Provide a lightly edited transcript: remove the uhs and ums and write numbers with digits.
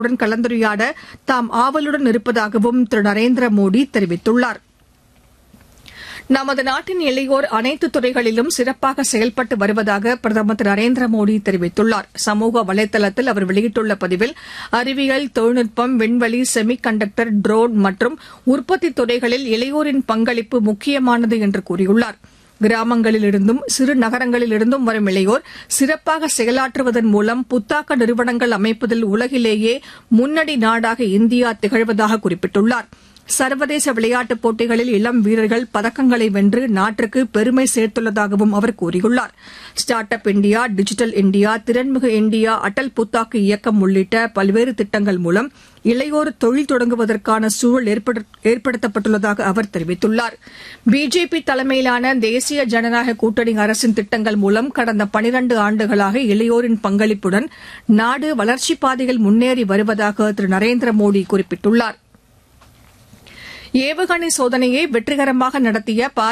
உடன் கலந்துரையாட தாம் ஆவலுடன் இருப்பதாகவும் திரு நரேந்திர மோடி தெரிவித்துள்ளார். நமது நாட்டின் இளையோர் அனைத்து துறைகளிலும் சிறப்பாக செயல்பட்டு வருவதாக பிரதமர் திரு நரேந்திர மோடி தெரிவித்துள்ளார். சமூக வலைதளத்தில் அவர் வெளியிட்டுள்ள பதிவில் அறிவியல், தொழில்நுட்பம், விண்வெளி, செமி கண்டக்டர், ட்ரோன் மற்றும் உற்பத்தி துறைகளில் இளையோரின் பங்களிப்பு முக்கியமானது என்று கூறியுள்ளார். கிராமங்களிலிருந்தும் சிறு நகரங்களிலிருந்தும் வரும் இளையோர் சிறப்பாக செயலாற்றுவதன் மூலம் புத்தாக்க நிறுவனங்கள் அமைப்பதில் உலகிலேயே முன்னணி நாடாக இந்தியா திகழ்வதாக குறிப்பிட்டுள்ளார். சர்வதேச விளையாட்டுப் போட்டிகளில் இளம் வீரர்கள் பதக்கங்களை வென்று நாட்டிற்கு பெருமை சேர்த்துள்ளதாகவும் அவர் கூறியுள்ளார். Start up India, digital India, திறன்மிகு இண்டியா, அடல் புத்தாக்கு இயக்கம் உள்ளிட்ட பல்வேறு திட்டங்கள் மூலம் இளையோர் தொழில் தொடங்குவதற்கான சூழல் ஏற்படுத்தப்பட்டுள்ளதாக அவர் தெரிவித்துள்ளார். பிஜேபி தலைமையிலான தேசிய ஜனநாயக கூட்டணி அரசின் திட்டங்கள் மூலம் கடந்த 12 ஆண்டுகளாக இளையோரின் பங்களிப்புடன் நாடு வளர்ச்சிப் பாதையில் முன்னேறி வருவதாக திரு நரேந்திர மோடி குறிப்பிட்டுள்ளார். ஏவுகணை சோதனையை வெற்றிகரமாக நடத்திய